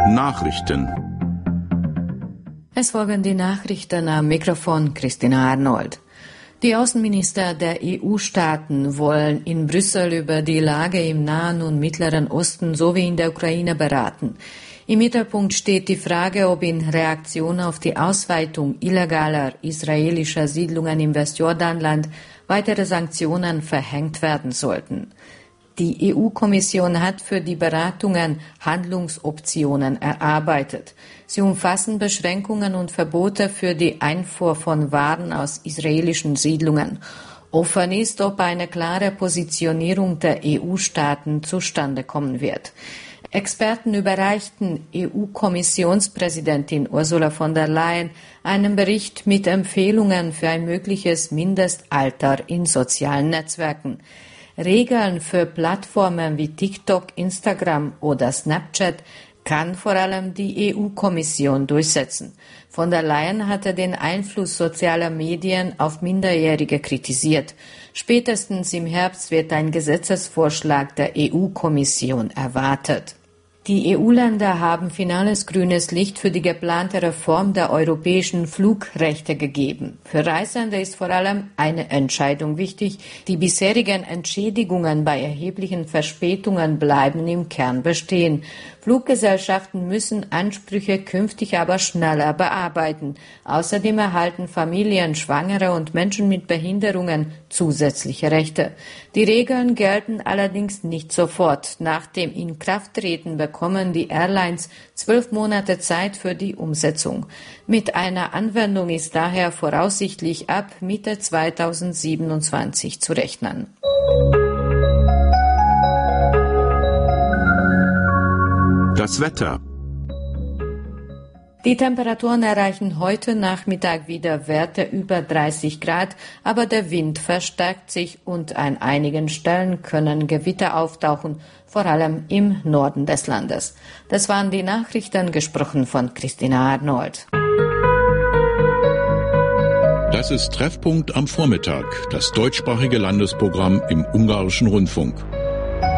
Nachrichten. Es folgen die Nachrichten am Mikrofon Christina Arnold. Die Außenminister der EU-Staaten wollen in Brüssel über die Lage im Nahen und Mittleren Osten sowie in der Ukraine beraten. Im Mittelpunkt steht die Frage, ob in Reaktion auf die Ausweitung illegaler israelischer Siedlungen im Westjordanland weitere Sanktionen verhängt werden sollten. Die EU-Kommission hat für die Beratungen Handlungsoptionen erarbeitet. Sie umfassen Beschränkungen und Verbote für die Einfuhr von Waren aus israelischen Siedlungen. Offen ist, ob eine klare Positionierung der EU-Staaten zustande kommen wird. Experten überreichten EU-Kommissionspräsidentin Ursula von der Leyen einen Bericht mit Empfehlungen für ein mögliches Mindestalter in sozialen Netzwerken. Regeln für Plattformen wie TikTok, Instagram oder Snapchat kann vor allem die EU-Kommission durchsetzen. Von der Leyen hatte den Einfluss sozialer Medien auf Minderjährige kritisiert. Spätestens im Herbst wird ein Gesetzesvorschlag der EU-Kommission erwartet. Die EU-Länder haben finales grünes Licht für die geplante Reform der europäischen Flugrechte gegeben. Für Reisende ist vor allem eine Entscheidung wichtig. Die bisherigen Entschädigungen bei erheblichen Verspätungen bleiben im Kern bestehen. Fluggesellschaften müssen Ansprüche künftig aber schneller bearbeiten. Außerdem erhalten Familien, Schwangere und Menschen mit Behinderungen zusätzliche Rechte. Die Regeln gelten allerdings nicht sofort. Nach dem Inkrafttreten bekommen die Airlines 12 Monate Zeit für die Umsetzung. Mit einer Anwendung ist daher voraussichtlich ab Mitte 2027 zu rechnen. Das Wetter. Die Temperaturen erreichen heute Nachmittag wieder Werte über 30 Grad, aber der Wind verstärkt sich und an einigen Stellen können Gewitter auftauchen, vor allem im Norden des Landes. Das waren die Nachrichten, gesprochen von Christina Arnold. Das ist Treffpunkt am Vormittag, das deutschsprachige Landesprogramm im Ungarischen Rundfunk.